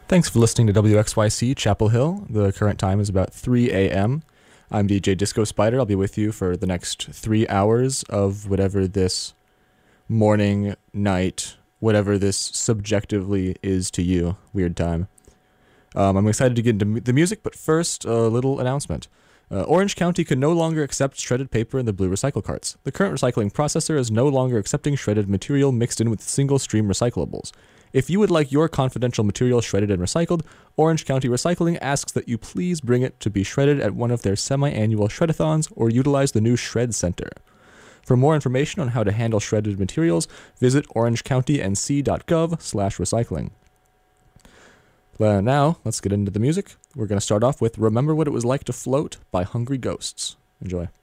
Thanks for listening to WXYC Chapel Hill. The current time is about 3 a.m. I'm DJ Disco Spider. I'll be with you for the next 3 hours of whatever this morning, night, whatever this subjectively is to you. Weird time. I'm excited to get into the music, but first, a little announcement. Orange County can no longer accept shredded paper in the blue recycle carts. The current recycling processor is no longer accepting shredded material mixed in with single-stream recyclables. If you would like your confidential material shredded and recycled, Orange County Recycling asks that you please bring it to be shredded at one of their semi-annual shredathons or utilize the new Shred Center. For more information on how to handle shredded materials, visit orangecountync.gov/recycling. Now, let's get into the music. We're going to start off with Remember What It Was Like to Float by Hungry Ghosts. Enjoy.